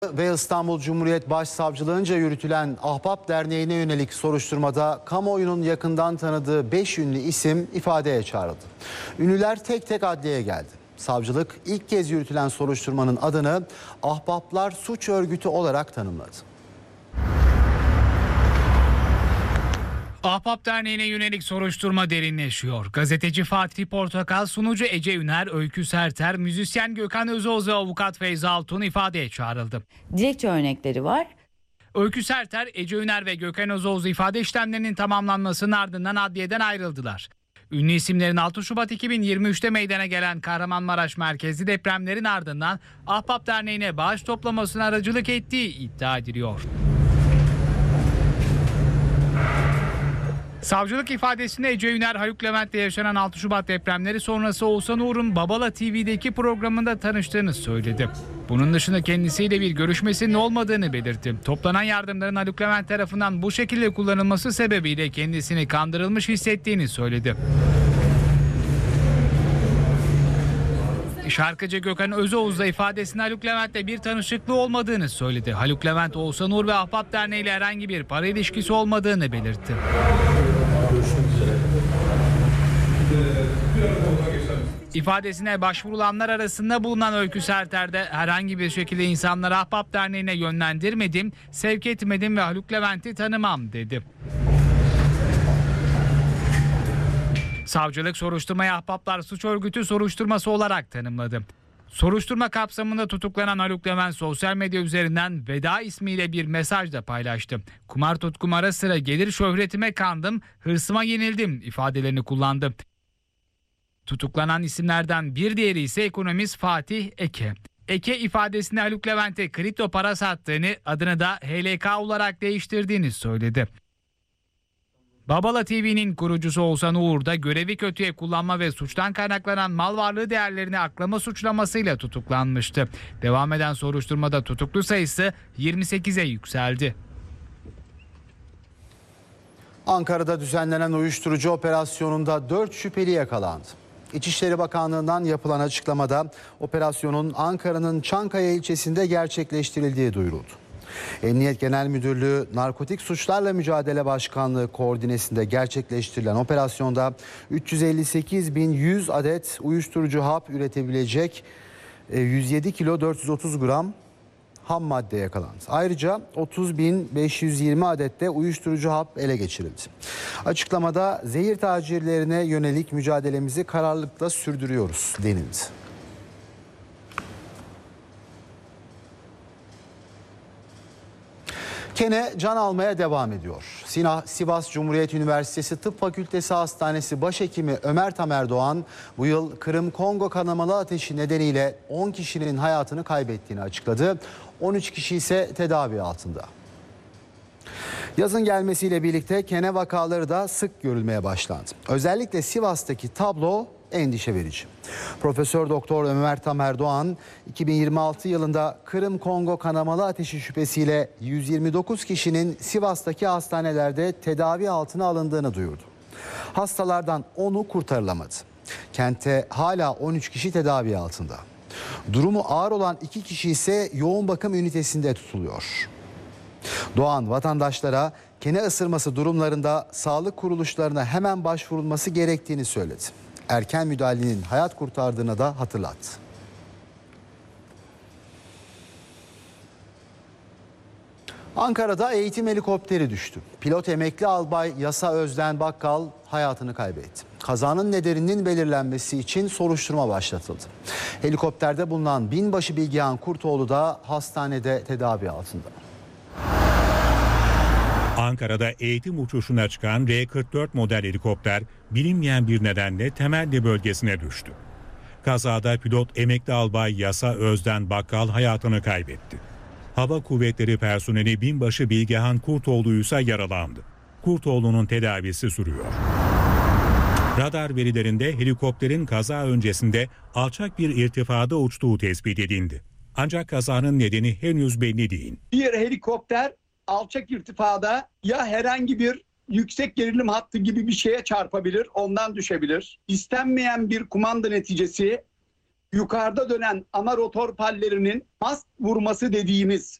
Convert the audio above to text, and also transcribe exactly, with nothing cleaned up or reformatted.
Ve İstanbul Cumhuriyet Başsavcılığınca yürütülen Ahbap Derneği'ne yönelik soruşturmada kamuoyunun yakından tanıdığı beş ünlü isim ifadeye çağrıldı. Ünlüler tek tek adliyeye geldi. Savcılık ilk kez yürütülen soruşturmanın adını Ahbaplar Suç Örgütü olarak tanımladı. Ahbap Derneği'ne yönelik soruşturma derinleşiyor. Gazeteci Fatih Portakal, sunucu Ece Üner, Öykü Serter, müzisyen Gökhan Özoğuz ve avukat Feyza Altun ifadeye çağrıldı. Dilekçe örnekleri var. Öykü Serter, Ece Üner ve Gökhan Özoğuz ifade işlemlerinin tamamlanmasının ardından adliyeden ayrıldılar. Ünlü isimlerin altı Şubat iki bin yirmi üç'te meydana gelen Kahramanmaraş merkezli depremlerin ardından Ahbap Derneği'ne bağış toplamasına aracılık ettiği iddia ediliyor. Savcılık ifadesinde Ece Üner, Haluk Levent'le yaşanan altı Şubat depremleri sonrası Oğuzhan Uğur'un Babala T V'deki programında tanıştığını söyledi. Bunun dışında kendisiyle bir görüşmesinin olmadığını belirtti. Toplanan yardımların Haluk Levent tarafından bu şekilde kullanılması sebebiyle kendisini kandırılmış hissettiğini söyledi. Şarkıcı Gökhan Özoğuz da ifadesinde Haluk Levent'le bir tanışıklığı olmadığını söyledi. Haluk Levent, Oğuzhan Uğur ve Ahbap Derneği ile herhangi bir para ilişkisi olmadığını belirtti. İfadesine başvurulanlar arasında bulunan Öykü Serter'de herhangi bir şekilde insanları Ahbap Derneği'ne yönlendirmedim, sevk etmedim ve Haluk Levent'i tanımam dedi. Savcılık soruşturmayı Ahbaplar Suç Örgütü soruşturması olarak tanımladı. Soruşturma kapsamında tutuklanan Haluk Levent sosyal medya üzerinden Veda ismiyle bir mesaj da paylaştı. Kumar tutkum ara sıra gelir, şöhretime kandım, hırsıma yenildim ifadelerini kullandı. Tutuklanan isimlerden bir diğeri ise ekonomist Fatih Eke. Eke ifadesinde Haluk Levent'e kripto para sattığını, adını da H L K olarak değiştirdiğini söyledi. Babala T V'nin kurucusu Oğuzhan Uğur da görevi kötüye kullanma ve suçtan kaynaklanan mal varlığı değerlerini aklama suçlamasıyla tutuklanmıştı. Devam eden soruşturmada tutuklu sayısı yirmi sekize yükseldi. Ankara'da düzenlenen uyuşturucu operasyonunda dört şüpheli yakalandı. İçişleri Bakanlığı'ndan yapılan açıklamada operasyonun Ankara'nın Çankaya ilçesinde gerçekleştirildiği duyuruldu. Emniyet Genel Müdürlüğü Narkotik Suçlarla Mücadele Başkanlığı koordinesinde gerçekleştirilen operasyonda üç yüz elli sekiz bin yüz adet uyuşturucu hap üretebilecek yüz yedi kilo dört yüz otuz gram ham madde yakalandı. Ayrıca otuz bin beş yüz yirmi adet de uyuşturucu hap ele geçirildi. Açıklamada zehir tacirlerine yönelik mücadelemizi kararlılıkla sürdürüyoruz denildi. Kene can almaya devam ediyor. Sivas Cumhuriyet Üniversitesi Tıp Fakültesi Hastanesi Başhekimi Ömer Tamer Doğan bu yıl Kırım-Kongo kanamalı ateşi nedeniyle on kişinin hayatını kaybettiğini açıkladı. on üç kişi ise tedavi altında. Yazın gelmesiyle birlikte kene vakaları da sık görülmeye başlandı. Özellikle Sivas'taki tablo endişe verici. Profesör Doktor Ömer Tamer Doğan iki bin yirmi altı yılında Kırım-Kongo kanamalı ateşi şüphesiyle yüz yirmi dokuz kişinin Sivas'taki hastanelerde tedavi altına alındığını duyurdu. Hastalardan onu kurtarılamadı. Kentte hala on üç kişi tedavi altında. Durumu ağır olan iki kişi ise yoğun bakım ünitesinde tutuluyor. Doğan vatandaşlara kene ısırması durumlarında sağlık kuruluşlarına hemen başvurulması gerektiğini söyledi. Erken müdahalenin hayat kurtardığını da hatırlattı. Ankara'da eğitim helikopteri düştü. Pilot emekli albay Yasa Özden Bakkal hayatını kaybetti. Kazanın nedeninin belirlenmesi için soruşturma başlatıldı. Helikopterde bulunan binbaşı Bilgehan Kurtoğlu da hastanede tedavi altında. Ankara'da eğitim uçuşuna çıkan R kırk dört model helikopter bilinmeyen bir nedenle Temelli bölgesine düştü. Kazada pilot emekli albay Yasa Özden Bakkal hayatını kaybetti. Hava Kuvvetleri personeli binbaşı Bilgehan Kurtoğlu ise yaralandı. Kurtoğlu'nun tedavisi sürüyor. Radar verilerinde helikopterin kaza öncesinde alçak bir irtifada uçtuğu tespit edildi. Ancak kazanın nedeni henüz belli değil. Bir helikopter alçak irtifada ya herhangi bir yüksek gerilim hattı gibi bir şeye çarpabilir, ondan düşebilir. İstenmeyen bir kumanda neticesi yukarıda dönen ana rotor pallerinin mast vurması dediğimiz